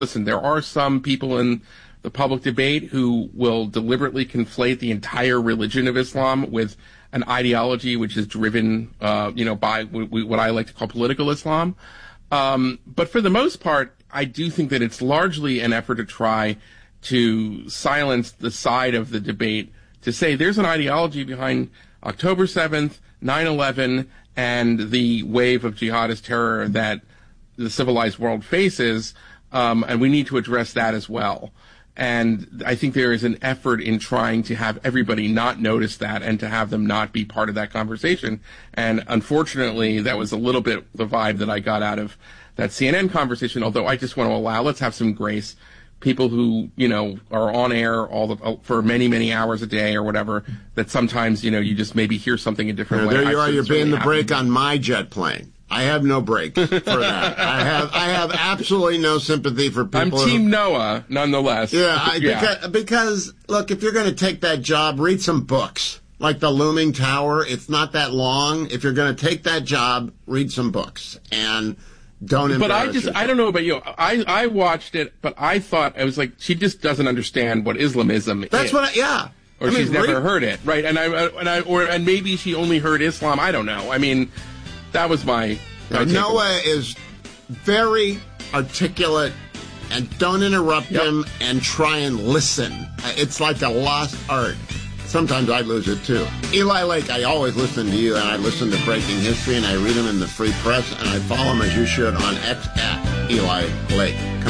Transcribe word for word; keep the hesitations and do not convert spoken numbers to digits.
listen, there are some people in the public debate who will deliberately conflate the entire religion of Islam with an ideology which is driven, uh, you know, by w- w- what I like to call political Islam. Um, but for the most part, I do think that it's largely an effort to try to silence the side of the debate to say there's an ideology behind October seventh, nine eleven, and the wave of jihadist terror that the civilized world faces, um, and we need to address that as well. And I think there is an effort in trying to have everybody not notice that and to have them not be part of that conversation. And unfortunately, that was a little bit the vibe that I got out of that C N N conversation, although I just want to allow, let's have some grace. People who, you know, are on air all the, for many, many hours a day or whatever, that sometimes, you know, you just maybe hear something a different yeah, way. There you I are, you're being the happen. brake on my jet plane. I have no brakes for that. I have I have absolutely no sympathy for people. I'm Team who, Noah, nonetheless. Yeah, I, yeah. Because, because, look, if you're going to take that job, read some books. Like The Looming Tower, it's not that long. If you're going to take that job, read some books. And don't embarrass But I just, yourself. I don't know about you. I, I watched it, but I thought, I was like, she just doesn't understand what Islamism That's is. what I, yeah. Or I she's mean, never read, heard it, right? And I, and I, or, and maybe she only heard Islam. I don't know. I mean, that was my, my Noah is very articulate, and don't interrupt yep. him, and try and listen. It's like a lost art. Sometimes I lose it too. Eli Lake, I always listen to you, and I listen to Breaking History, and I read them in the Free Press, and I follow them as you should on X at Eli Lake. Come